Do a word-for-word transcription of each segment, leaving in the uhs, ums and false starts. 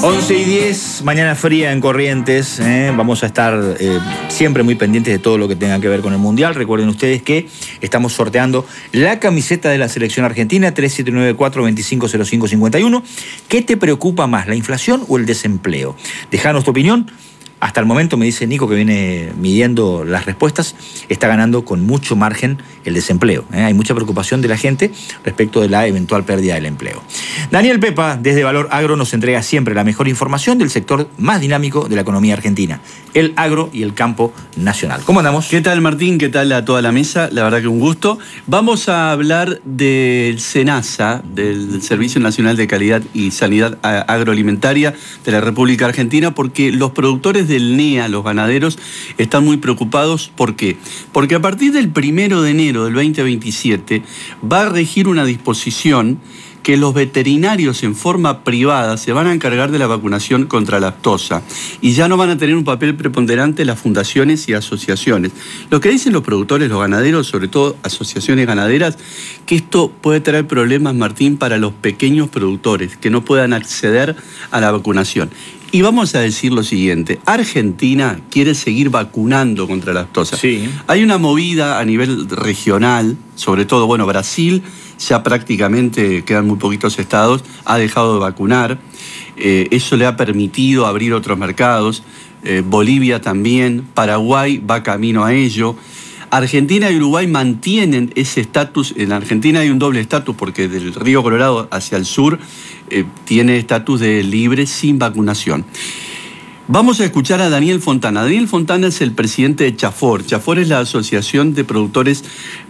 once y diez, mañana fría en Corrientes. ¿eh? Vamos a estar eh, siempre muy pendientes de todo lo que tenga que ver con el Mundial. Recuerden ustedes que estamos sorteando la camiseta de la selección argentina, tres siete nueve cuatro, dos cinco cero cinco cinco uno. ¿Qué te preocupa más, la inflación o el desempleo? Dejanos tu opinión. Hasta el momento, me dice Nico, que viene midiendo las respuestas, está ganando con mucho margen el desempleo. ¿eh? Hay mucha preocupación de la gente respecto de la eventual pérdida del empleo. Daniel Pepa, desde Valor Agro, nos entrega siempre la mejor información del sector más dinámico de la economía argentina, el agro y el campo nacional. ¿Cómo andamos? ¿Qué tal, Martín? ¿Qué tal a toda la mesa? La verdad que un gusto. Vamos a hablar del SENASA, del Servicio Nacional de Calidad y Sanidad Agroalimentaria de la República Argentina, porque los productores del N E A, los ganaderos, están muy preocupados. ¿Por qué? Porque a partir del primero de enero del veinte veintisiete va a regir una disposición que los veterinarios en forma privada se van a encargar de la vacunación contra la aftosa y ya no van a tener un papel preponderante las fundaciones y asociaciones. Lo que dicen los productores, los ganaderos, sobre todo asociaciones ganaderas, que esto puede traer problemas, Martín, para los pequeños productores que no puedan acceder a la vacunación. Y vamos a decir lo siguiente, Argentina quiere seguir vacunando contra la aftosa. Sí. Hay una movida a nivel regional, sobre todo, bueno, Brasil ya prácticamente, quedan muy poquitos estados, ha dejado de vacunar. Eh, eso le ha permitido abrir otros mercados. Eh, Bolivia también, Paraguay va camino a ello. Argentina y Uruguay mantienen ese estatus. En Argentina hay un doble estatus porque del Río Colorado hacia el sur eh, tiene estatus de libre sin vacunación. Vamos a escuchar a Daniel Fontana. Daniel Fontana es el presidente de Chafor. Chafor es la Asociación de Productores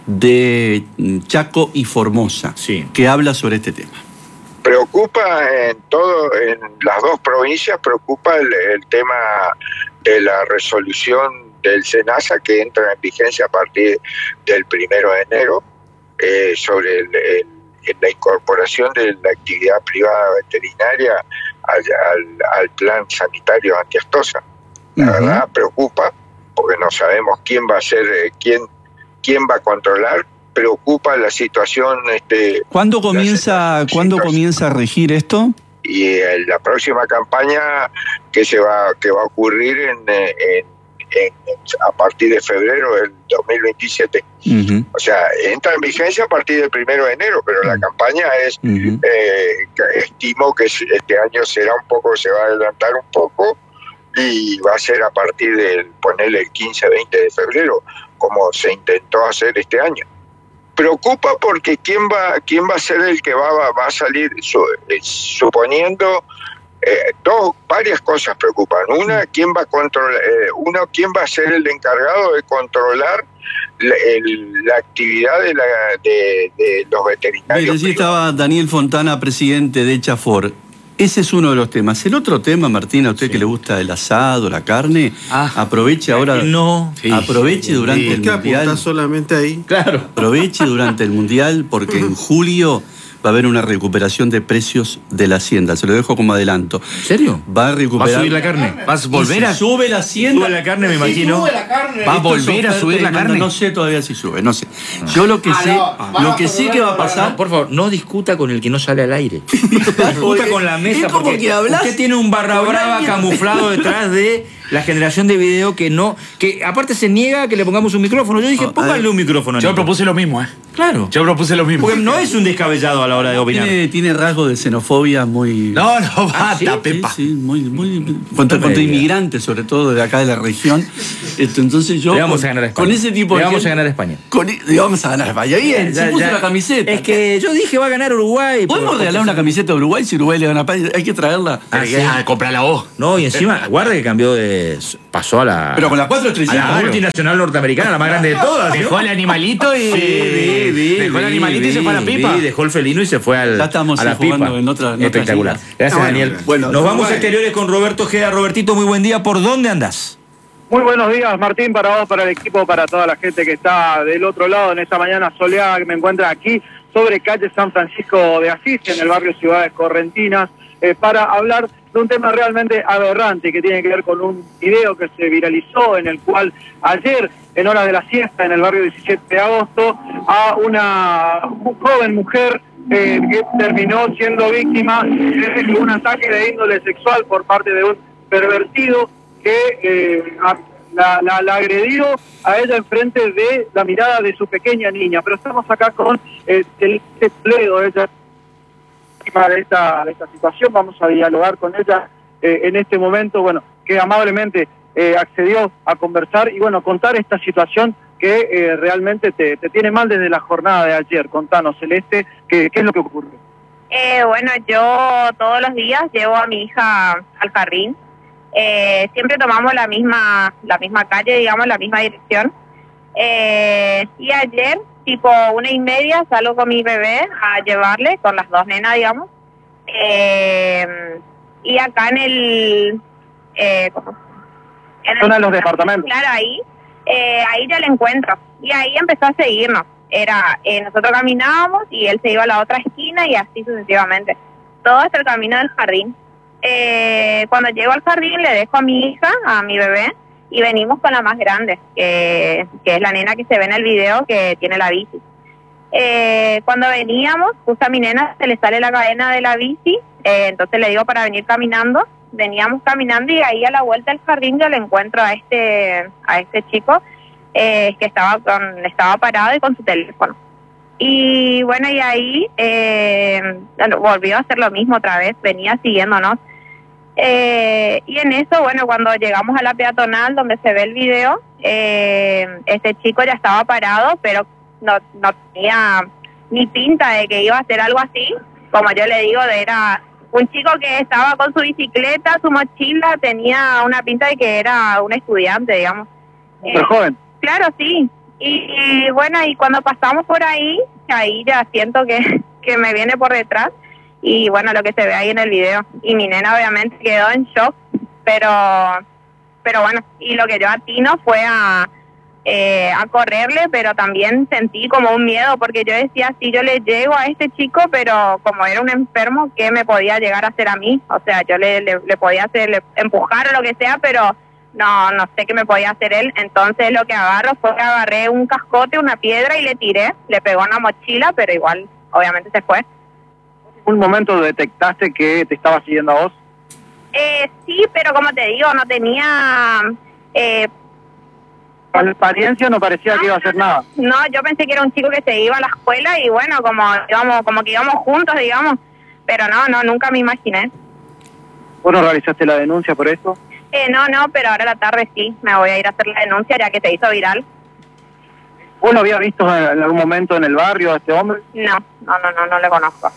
de Chaco y Formosa, sí, que habla sobre este tema. Preocupa en todo, en las dos provincias, preocupa el, el tema de la resolución del SENASA que entra en vigencia a partir del primero de enero eh, sobre el, el, la incorporación de la actividad privada veterinaria al, al, al plan sanitario antiaftosa. La uh-huh. verdad preocupa porque no sabemos quién va a ser, eh, quién, quién va a controlar. Preocupa la situación. Este, ¿Cuándo comienza, ¿cuándo comienza a regir esto? Y eh, la próxima campaña que se va que va a ocurrir en, en, en a partir de febrero del dos mil veintisiete. Uh-huh. O sea, entra en vigencia a partir del primero de enero, pero uh-huh. la campaña es, uh-huh. eh, estimo que este año será un poco, se va a adelantar un poco y va a ser a partir del, ponerle el quince veinte de febrero, como se intentó hacer este año. Preocupa porque quién va quién va a ser el que va, va, va a salir, su, eh, suponiendo eh, dos, varias cosas preocupan. Una, quién va a controlar, eh, uno, quién va a ser el encargado de controlar la, el, la actividad de, la, de, de los veterinarios. Mire, sí estaba Daniel Fontana, presidente de Chafor. Ese es uno de los temas. El otro tema, Martín, a usted sí. que le gusta el asado, la carne, ah, aproveche ahora. No. Sí, aproveche durante sí, el que Mundial. Apunta solamente ahí. Claro. Aproveche durante el Mundial porque en julio va a haber una recuperación de precios de la hacienda. Se lo dejo como adelanto. ¿En serio? Va a recuperar. ¿Va a subir la carne? ¿Vas a volver a sube la hacienda? Sube la carne, me imagino. Sube la carne. ¿Va a volver a subir la carne? No, no sé todavía si sube, no sé. Yo lo que ah, sé, no, lo que sé que va a pasar. No, por favor, no discuta con el que no sale al aire. Discuta con la mesa porque que usted tiene un barra brava camuflado detrás de la generación de video que no, que aparte se niega a que le pongamos un micrófono. Yo dije, pónganle un micrófono. Yo propuse lo mismo, ¿eh? Claro. Yo propuse lo mismo. Porque no es un descabellado a la hora de opinar. Tiene, tiene rasgos de xenofobia muy... No, no, basta, ah, ¿sí? Pepa. Sí, sí, muy, muy... Contra, contra inmigrantes, sobre todo, de acá de la región. Esto, entonces yo... Le vamos a ganar a España. Con ese tipo le de... vamos a ganar a España. Con, le vamos a ganar a España. Bien, ya, se puso ya. la camiseta. Es que yo dije va a ganar Uruguay. ¿Podemos regalar una camiseta a Uruguay si Uruguay le gana a España? Hay que traerla. Ah, sí. ah, comprarla vos. No, y encima, guarda que cambió de... Pasó a la... Pero con las cuatro estrellitas. A la multinacional norteamericana, la más grande de todas. Dejó ¿no? el animalito y... Sí, vi, vi, dejó el vi, animalito vi, y se fue a la pipa. Vi, dejó el felino y se fue al, ya estamos a la jugando pipa. En otra, en espectacular. otra Gracias, no, Daniel. Bueno, bueno, Nos vamos bueno. a exteriores con Roberto Ojeda. Robertito, muy buen día. ¿Por dónde andás? Muy buenos días, Martín, para vos, para el equipo, para toda la gente que está del otro lado en esta mañana soleada que me encuentra aquí sobre calle San Francisco de Asís, en el barrio Ciudades Correntinas, eh, para hablar de un tema realmente aberrante que tiene que ver con un video que se viralizó en el cual ayer, en horas de la siesta, en el barrio diecisiete de agosto, a una joven mujer eh, que terminó siendo víctima de un ataque de índole sexual por parte de un pervertido que eh, la, la, la agredió a ella enfrente de la mirada de su pequeña niña. Pero estamos acá con eh, el Toledo, ella de esta, de esta situación. Vamos a dialogar con ella eh, en este momento, bueno, que amablemente eh, accedió a conversar y bueno, contar esta situación que eh, realmente te, te tiene mal desde la jornada de ayer. Contanos, Celeste, ¿qué, qué es lo que ocurrió? Eh, bueno, yo todos los días llevo a mi hija al jardín. Eh, siempre tomamos la misma, la misma calle, digamos, la misma dirección. Eh, y ayer, tipo una y media, salgo con mi bebé a llevarle, con las dos nenas, digamos. Eh, y acá en el... Eh, ¿cómo? En Zona de los departamentos. Claro, ahí, eh, ahí ya le encuentro. Y ahí empezó a seguirnos. Era, eh, nosotros caminábamos y él se iba a la otra esquina y así sucesivamente. Todo hasta el camino del jardín. Eh, cuando llego al jardín le dejo a mi hija, a mi bebé, y venimos con la más grande, que, que es la nena que se ve en el video, que tiene la bici. Eh, cuando veníamos, justo a mi nena se le sale la cadena de la bici, eh, entonces le digo para venir caminando. Veníamos caminando y ahí a la vuelta del jardín yo le encuentro a este a este chico eh, que estaba con estaba parado y con su teléfono. Y bueno, y ahí eh, volvió a hacer lo mismo otra vez, venía siguiéndonos. Eh, y en eso, bueno, cuando llegamos a la peatonal donde se ve el video, eh, este chico ya estaba parado, pero no, no tenía ni pinta de que iba a hacer algo así. Como yo le digo, era un chico que estaba con su bicicleta, su mochila, tenía una pinta de que era un estudiante, digamos. Súper eh, joven. Claro, sí. Y, y bueno, y cuando pasamos por ahí, ahí ya siento que, que me viene por detrás. Y bueno, lo que se ve ahí en el video. Y mi nena obviamente quedó en shock, pero pero bueno, y lo que yo atino fue a, eh, a correrle, pero también sentí como un miedo, porque yo decía, si yo le llego a este chico, pero como era un enfermo, ¿qué me podía llegar a hacer a mí? O sea, yo le, le, le podía hacer, le, empujar o lo que sea, pero no no sé qué me podía hacer él. Entonces lo que agarro fue que agarré un cascote, una piedra y le tiré, le pegó en la mochila, pero igual, obviamente se fue. ¿En un momento detectaste que te estaba siguiendo a vos? Eh, sí, pero como te digo, no tenía... Eh, Con la apariencia no parecía no, que iba a hacer no, nada. No, yo pensé que era un chico que se iba a la escuela y bueno, como íbamos, como que íbamos juntos, digamos. Pero no, no, nunca me imaginé. ¿Vos no realizaste la denuncia por eso? Eh, no, no, pero ahora a la tarde sí, me voy a ir a hacer la denuncia ya que se hizo viral. ¿Vos lo habías visto en algún momento en el barrio a este hombre? No, no, no, no, no le conozco.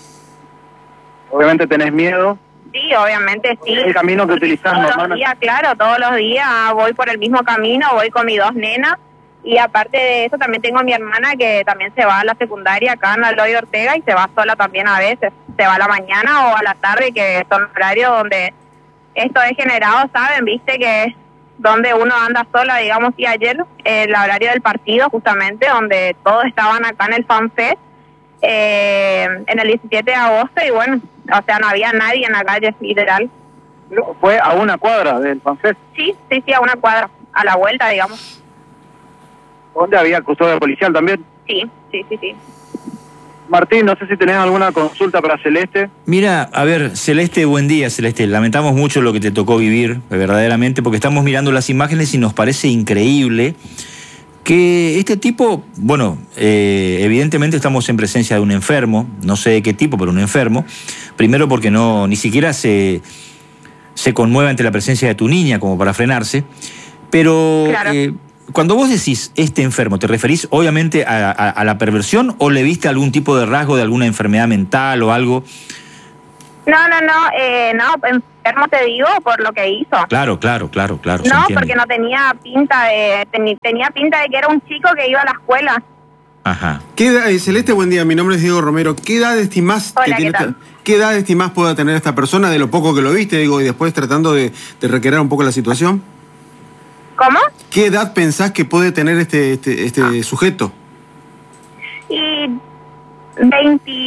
Obviamente tenés miedo. Sí, obviamente sí. ¿El camino que utilizás normalmente? normalmente? Todos los días, claro, todos los días voy por el mismo camino, voy con mis dos nenas. Y aparte de eso también tengo a mi hermana que también se va a la secundaria acá en Aloy Ortega y se va sola también a veces. Se va a la mañana o a la tarde, que son horarios donde esto es generado, ¿saben? Viste que es donde uno anda sola, digamos, y ayer el horario del partido justamente, donde todos estaban acá en el FanFest, eh, en el diecisiete de agosto, y bueno, o sea, no había nadie en la calle, literal. ¿Fue a una cuadra del FanFest? Sí, sí, sí, a una cuadra, a la vuelta, digamos. ¿Dónde había custodia policial también? Sí, sí, sí, sí. Martín, no sé si tenés alguna consulta para Celeste. Mira, a ver, Celeste, buen día, Celeste. Lamentamos mucho lo que te tocó vivir, verdaderamente, porque estamos mirando las imágenes y nos parece increíble que este tipo, bueno, eh, evidentemente estamos en presencia de un enfermo, no sé de qué tipo, pero un enfermo. Primero porque no, ni siquiera se, se conmueve ante la presencia de tu niña como para frenarse, pero... Claro. Eh, Cuando vos decís este enfermo, ¿te referís obviamente a, a, a la perversión o le viste algún tipo de rasgo de alguna enfermedad mental o algo? No, no, no, eh, no, enfermo te digo por lo que hizo. Claro, claro, claro, claro. No, porque no tenía pinta de, ten, tenía pinta de que era un chico que iba a la escuela. Ajá. ¿Qué edad, eh, Celeste, buen día, mi nombre es Diego Romero. ¿Qué edad estimás Hola, que tiene ¿qué tal? esta, ¿qué edad estimás pueda tener esta persona de lo poco que lo viste, digo, y después tratando de, de recrear un poco la situación? ¿Cómo? ¿Qué edad pensás que puede tener este este, este ah. sujeto? Y veinte,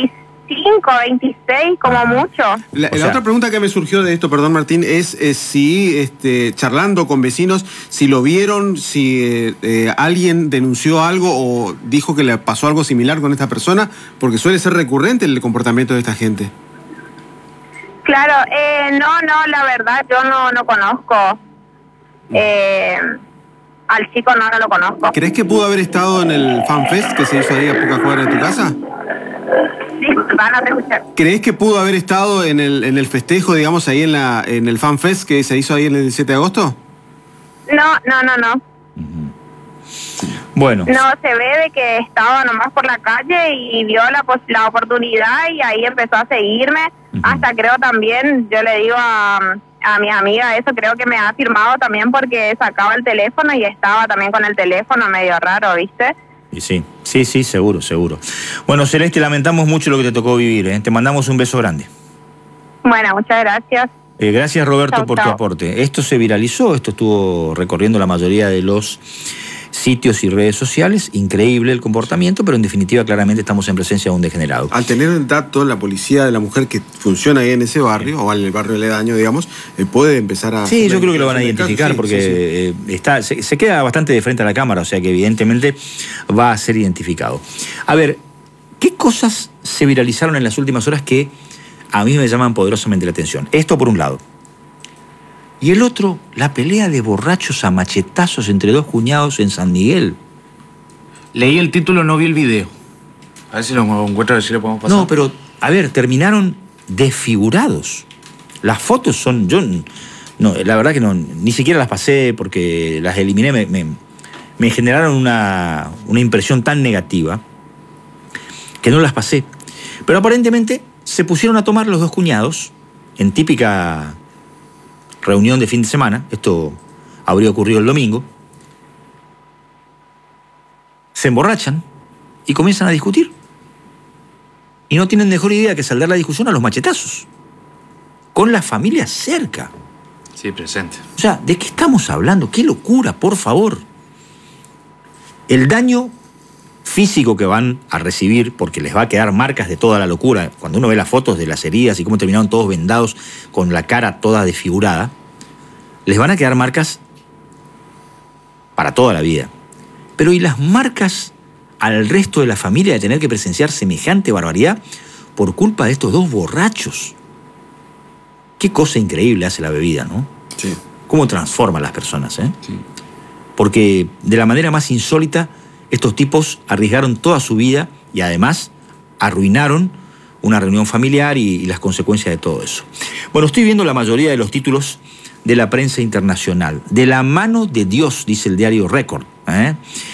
veinticinco, veintiséis, como Ajá. mucho. La, O la sea- otra pregunta que me surgió de esto, perdón Martín, es, es si, este, charlando con vecinos, si lo vieron, si eh, eh, alguien denunció algo o dijo que le pasó algo similar con esta persona, porque suele ser recurrente el comportamiento de esta gente. Claro, eh, no, no, la verdad, yo no, no conozco. Eh, al chico no, no lo conozco. ¿Crees que pudo haber estado en el FanFest que se hizo ahí a pocas cuadras de tu casa? Disculpa, no te escuché. ¿Crees que pudo haber estado en el, en el festejo, digamos, ahí en, la, en el FanFest que se hizo ahí en el siete de agosto? No, no, no, no. Bueno, No, se ve de que estaba nomás por la calle y vio la, pos- la oportunidad y ahí empezó a seguirme. Ujú. Hasta creo también, yo le digo a, a mi amiga eso, creo que me ha firmado también porque sacaba el teléfono y estaba también con el teléfono medio raro, ¿viste? y sí, sí, sí, seguro, seguro. Bueno, Celeste, lamentamos mucho lo que te tocó vivir, ¿eh? Te mandamos un beso grande. Bueno, muchas gracias. Eh, gracias, Roberto, Chau, por tu chau. aporte. Esto se viralizó, esto estuvo recorriendo la mayoría de los sitios y redes sociales. Increíble el comportamiento, pero en definitiva claramente estamos en presencia de un degenerado. Al tener el dato, la policía de la mujer que funciona ahí en ese barrio, o en el barrio aledaño, digamos, eh, puede empezar a... Sí, hacer yo la creo que lo van a investigación del identificar caso. Sí, porque sí, sí. eh, está, se, se queda bastante de frente a la cámara, o sea que evidentemente va a ser identificado. A ver, ¿qué cosas se viralizaron en las últimas horas que a mí me llaman poderosamente la atención? Esto por un lado. Y el otro, la pelea de borrachos a machetazos entre dos cuñados en San Miguel. Leí el título, no vi el video. A ver si lo encuentro, a ver si lo podemos pasar. No, pero, a ver, terminaron desfigurados. Las fotos son... Yo, no, la verdad que no, ni siquiera las pasé porque las eliminé, me, me, me generaron una, una impresión tan negativa que no las pasé. Pero aparentemente se pusieron a tomar los dos cuñados en típica reunión de fin de semana. Esto habría ocurrido el domingo. Se emborrachan y comienzan a discutir. Y no tienen mejor idea que saldar la discusión a los machetazos. Con la familia cerca. Sí, presente. O sea, ¿de qué estamos hablando? ¡Qué locura, por favor! El daño físico que van a recibir, porque les va a quedar marcas de toda la locura, cuando uno ve las fotos de las heridas y cómo terminaron todos vendados con la cara toda desfigurada, les van a quedar marcas para toda la vida. Pero ¿y las marcas al resto de la familia de tener que presenciar semejante barbaridad por culpa de estos dos borrachos? Qué cosa increíble hace la bebida, ¿no? Sí. Cómo transforma a las personas, ¿eh? Sí. Porque de la manera más insólita, estos tipos arriesgaron toda su vida y además arruinaron una reunión familiar y, y las consecuencias de todo eso. Bueno, estoy viendo la mayoría de los títulos de la prensa internacional. De la mano de Dios, dice el diario Record. ¿eh?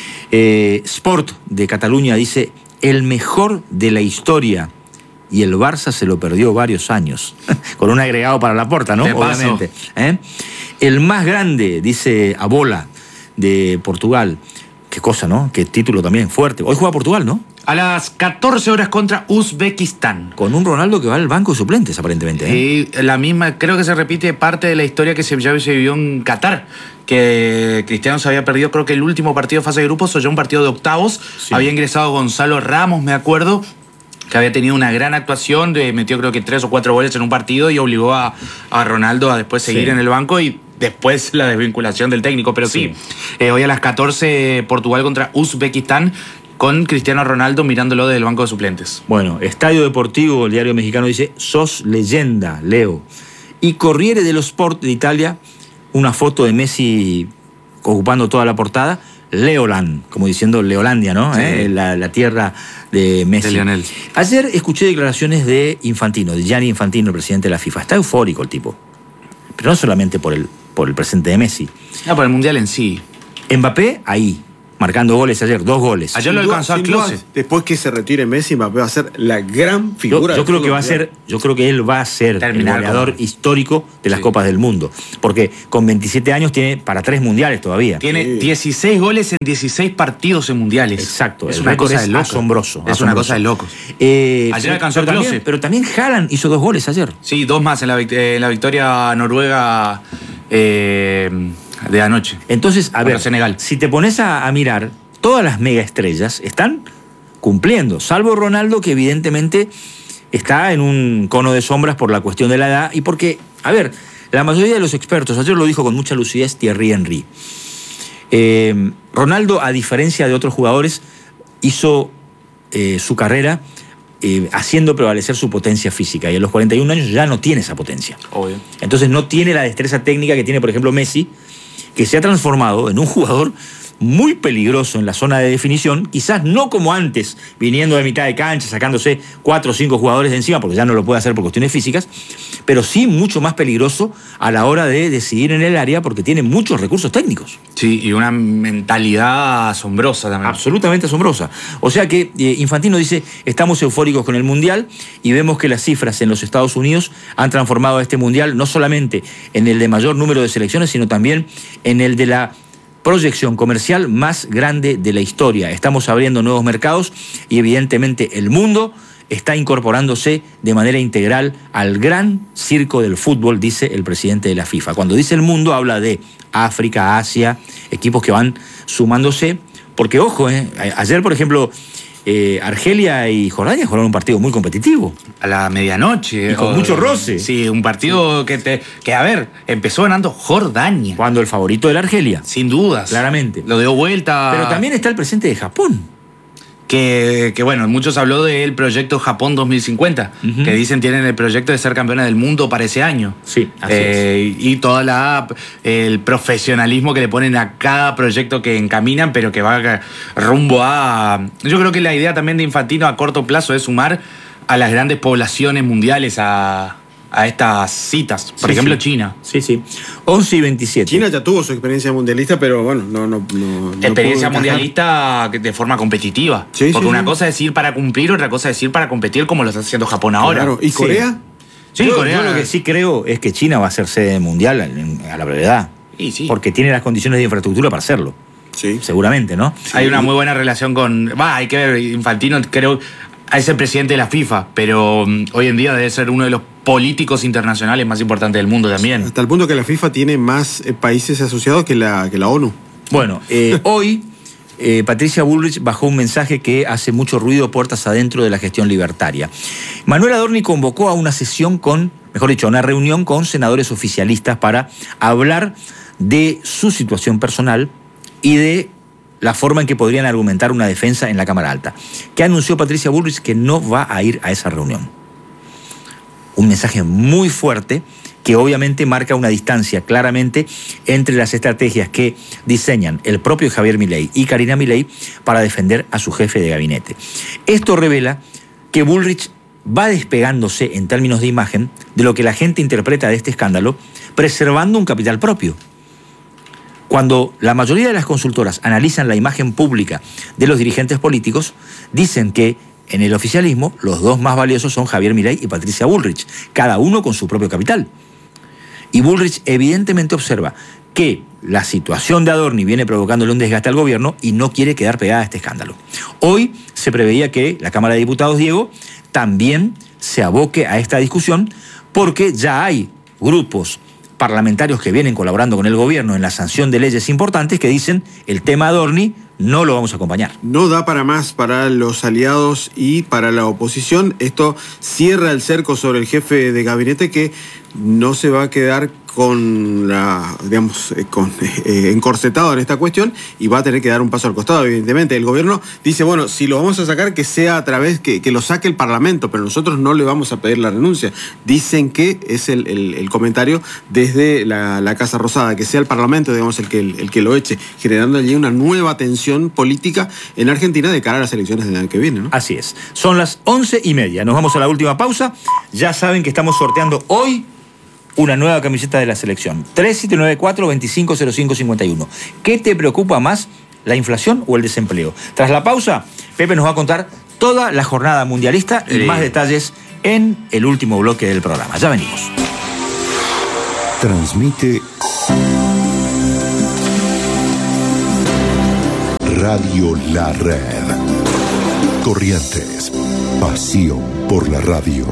Eh, Sport de Cataluña dice, el mejor de la historia. Y el Barça se lo perdió varios años. Con un agregado para Laporta, ¿no? De paso. Obviamente. ¿eh? El más grande, dice Abola, de Portugal. Qué cosa, ¿no? Qué título también fuerte. Hoy juega Portugal, ¿no? A las catorce horas contra Uzbekistán. Con un Ronaldo que va al banco de suplentes, aparentemente. ¿eh? Y la misma, creo que se repite parte de la historia que se, ya se vivió en Qatar. Que Cristiano se había perdido, creo que el último partido de fase de grupos, o ya un partido de octavos. Sí. Había ingresado Gonzalo Ramos, me acuerdo, que había tenido una gran actuación, de, metió creo que tres o cuatro goles en un partido y obligó a, a Ronaldo a después seguir Sí. en el banco y después la desvinculación del técnico. Pero sí, Sí. eh, hoy a las catorce Portugal contra Uzbekistán con Cristiano Ronaldo mirándolo desde el banco de suplentes. Bueno, Estadio Deportivo, el diario mexicano dice, sos leyenda, Leo. Y Corriere dello Sport de Italia, una foto de Messi ocupando toda la portada, Leoland, como diciendo Leolandia, ¿no? Sí. ¿Eh? La, la tierra de Messi. De Lionel. Ayer escuché declaraciones de Infantino, de Gianni Infantino, el presidente de la FIFA. Está eufórico el tipo. Pero no solamente por el, por el presente de Messi. No, por el Mundial en sí. Mbappé, ahí, marcando goles ayer, dos goles. Ayer lo Sin duda- alcanzó a sin duda, Klose. después que se retire Messi, Mbappé va a ser la gran Yo, figura. yo del creo fútbol que va a mundial. ser, yo creo que él va a ser Terminar el goleador con- histórico de las Sí. Copas del Mundo. Porque con veintisiete años tiene para tres mundiales todavía. Tiene Sí. dieciséis goles en dieciséis partidos en mundiales. Exacto, Es el una récord cosa es de locos. asombroso. Es una asombroso. cosa de locos. Eh, Ayer pero- alcanzó pero a también, Klose. pero también Haaland hizo dos goles ayer. Sí, dos más en la, vict- en la victoria noruega eh, de anoche. Entonces, a Contra ver, Senegal. si te pones a, a mirar, todas las mega estrellas están cumpliendo, salvo Ronaldo, que evidentemente está en un cono de sombras por la cuestión de la edad y porque, a ver, la mayoría de los expertos, ayer lo dijo con mucha lucidez Thierry Henry, eh, Ronaldo, a diferencia de otros jugadores, hizo eh, su carrera eh, haciendo prevalecer su potencia física y a los cuarenta y un años ya no tiene esa potencia. Obvio. Entonces no tiene la destreza técnica que tiene, por ejemplo, Messi, que se ha transformado en un jugador muy peligroso en la zona de definición, quizás no como antes, viniendo de mitad de cancha, sacándose cuatro o cinco jugadores de encima, porque ya no lo puede hacer por cuestiones físicas, pero sí mucho más peligroso a la hora de decidir en el área, porque tiene muchos recursos técnicos. Sí, y una mentalidad asombrosa también. Absolutamente asombrosa. O sea que eh, Infantino dice, estamos eufóricos con el Mundial y vemos que las cifras en los Estados Unidos han transformado a este Mundial no solamente en el de mayor número de selecciones, sino también en el de la proyección comercial más grande de la historia. Estamos abriendo nuevos mercados y evidentemente el mundo está incorporándose de manera integral al gran circo del fútbol, dice el presidente de la FIFA. Cuando dice el mundo, habla de África, Asia, equipos que van sumándose, porque ojo, eh, ayer por ejemplo eh, Argelia y Jordania jugaron un partido muy competitivo. A la medianoche. Y con o, mucho roce. Sí, un partido que, te, que, a ver, empezó ganando Jordania. Cuando el favorito de la Argelia. Sin dudas. Claramente. Lo dio vuelta. Pero también está el presente de Japón. Que, que bueno, muchos habló del proyecto Japón dos mil cincuenta, uh-huh. que dicen tienen el proyecto de ser campeona del mundo para ese año. Sí, así eh, es. Y toda la el profesionalismo que le ponen a cada proyecto que encaminan, pero que va rumbo a... Yo creo que la idea también de Infantino a corto plazo es sumar a las grandes poblaciones mundiales a... a estas citas. Por sí, ejemplo, sí. China. Sí, sí. once y veintisiete. China ya tuvo su experiencia mundialista, pero bueno, no... no, no experiencia no mundialista de forma competitiva. Sí, Porque sí, una sí. cosa es ir para cumplir, otra cosa es ir para competir como lo está haciendo Japón ahora. Claro. ¿Y Corea? Sí, yo, Corea. Yo lo que sí creo es que China va a ser sede mundial a la brevedad. Sí, sí. Porque tiene las condiciones de infraestructura para hacerlo. Sí. Seguramente, ¿no? Sí. Hay una muy buena relación con... Va, hay que ver, Infantino creo... Es el presidente de la FIFA, pero um, hoy en día debe ser uno de los políticos internacionales más importantes del mundo también. Hasta el punto que la FIFA tiene más eh, países asociados que la, que la ONU. Bueno, eh, hoy eh, Patricia Bullrich bajó un mensaje que hace mucho ruido puertas adentro de la gestión libertaria. Manuel Adorni convocó a una sesión con, mejor dicho, a una reunión con senadores oficialistas para hablar de su situación personal y de la forma en que podrían argumentar una defensa en la Cámara Alta. ¿Qué anunció Patricia Bullrich? Que no va a ir a esa reunión. Un mensaje muy fuerte que obviamente marca una distancia claramente entre las estrategias que diseñan el propio Javier Milei y Karina Milei para defender a su jefe de gabinete. Esto revela que Bullrich va despegándose en términos de imagen de lo que la gente interpreta de este escándalo, preservando un capital propio. Cuando la mayoría de las consultoras analizan la imagen pública de los dirigentes políticos, dicen que en el oficialismo los dos más valiosos son Javier Milei y Patricia Bullrich, cada uno con su propio capital. Y Bullrich evidentemente observa que la situación de Adorni viene provocándole un desgaste al gobierno y no quiere quedar pegada a este escándalo. Hoy se preveía que la Cámara de Diputados, Diego, también se aboque a esta discusión porque ya hay grupos parlamentarios que vienen colaborando con el gobierno en la sanción de leyes importantes que dicen el tema Adorni no lo vamos a acompañar. No da para más para los aliados y para la oposición. Esto cierra el cerco sobre el jefe de gabinete que no se va a quedar con la, digamos, con, eh, encorsetado en esta cuestión y va a tener que dar un paso al costado, evidentemente. El gobierno dice, bueno, si lo vamos a sacar, que sea a través, que, que lo saque el Parlamento, pero nosotros no le vamos a pedir la renuncia. Dicen que es el, el, el comentario desde la, la Casa Rosada, que sea el Parlamento, digamos, el que, el, el que lo eche, generando allí una nueva tensión política en Argentina de cara a las elecciones del año que viene, ¿no? Así es. Son las once y media. Nos vamos a la última pausa. Ya saben que estamos sorteando hoy una nueva camiseta de la selección. tres siete nueve cuatro, dos cinco cero cinco cinco uno. ¿Qué te preocupa más, la inflación o el desempleo? Tras la pausa, Pepe nos va a contar toda la jornada mundialista y sí. más detalles en el último bloque del programa. Ya venimos. Transmite Radio La Red. Corrientes. Pasión por la radio.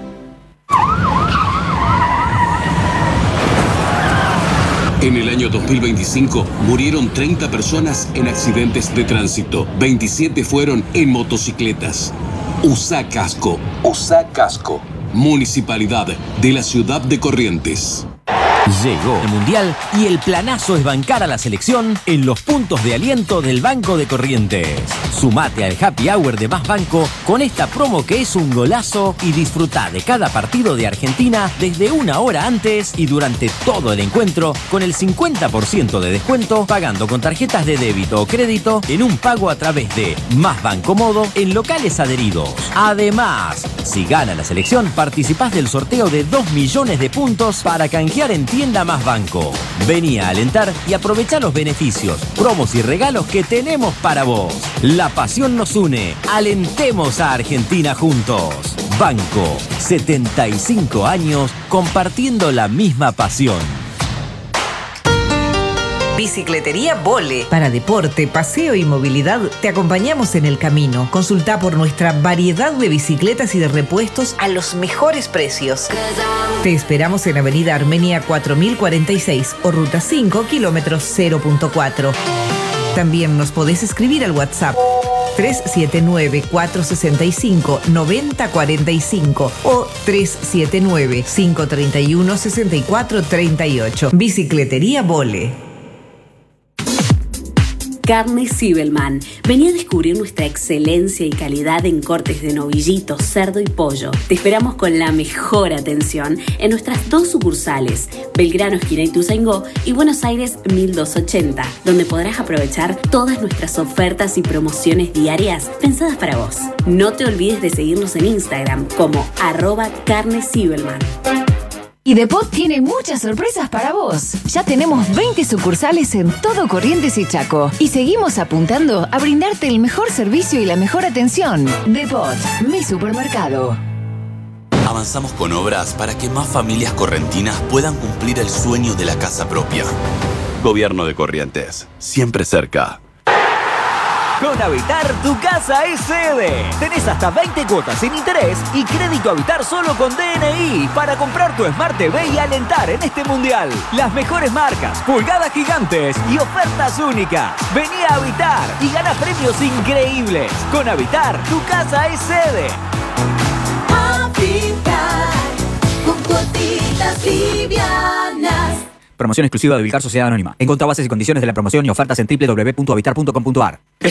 En el año dos mil veinticinco murieron treinta personas en accidentes de tránsito. veintisiete fueron en motocicletas. Usa casco. Usa casco. Municipalidad de la ciudad de Corrientes. Llegó el Mundial y el planazo es bancar a la selección en los puntos de aliento del Banco de Corrientes. Sumate al Happy Hour de Más Banco con esta promo que es un golazo y disfrutá de cada partido de Argentina desde una hora antes y durante todo el encuentro con el cincuenta por ciento de descuento pagando con tarjetas de débito o crédito en un pago a través de Más Banco Modo en locales adheridos. Además, si gana la selección, participás del sorteo de dos millones de puntos para canjear en Tienda Más Banco. Vení a alentar y aprovechá los beneficios, promos y regalos que tenemos para vos. La pasión nos une. Alentemos a Argentina juntos. Banco, setenta y cinco años compartiendo la misma pasión. Bicicletería Vole. Para deporte, paseo y movilidad, te acompañamos en el camino. Consulta por nuestra variedad de bicicletas y de repuestos a los mejores precios. Te esperamos en Avenida Armenia cuatro mil cuarenta y seis o Ruta cinco, kilómetros cero punto cuatro. También nos podés escribir al WhatsApp tres siete nueve, cuatro seis cinco, nueve cero cuatro cinco o tres siete nueve, cinco tres uno, seis cuatro tres ocho. Bicicletería Vole. Carne Zibelman. Vení a descubrir nuestra excelencia y calidad en cortes de novillito, cerdo y pollo. Te esperamos con la mejor atención en nuestras dos sucursales, Belgrano, esquina Ituzaingó y Buenos Aires mil doscientos ochenta, donde podrás aprovechar todas nuestras ofertas y promociones diarias pensadas para vos. No te olvides de seguirnos en Instagram como arroba Carne Zibelman. Y Depot tiene muchas sorpresas para vos. Ya tenemos veinte sucursales en todo Corrientes y Chaco. Y seguimos apuntando a brindarte el mejor servicio y la mejor atención. Depot, mi supermercado. Avanzamos con obras para que más familias correntinas puedan cumplir el sueño de la casa propia. Gobierno de Corrientes, siempre cerca. Con Habitar, tu casa es sede. Tenés hasta veinte cuotas sin interés y crédito Habitar solo con D N I para comprar tu Smart T V y alentar en este mundial. Las mejores marcas, pulgadas gigantes y ofertas únicas. Vení a Habitar y gana premios increíbles. Con Habitar, tu casa es sede. Habitar, con cuotitas livianas. Promoción exclusiva de Vilcar Sociedad Anónima. Encontrá bases y condiciones de la promoción y ofertas en doble u doble u doble u punto habitar punto com punto a r.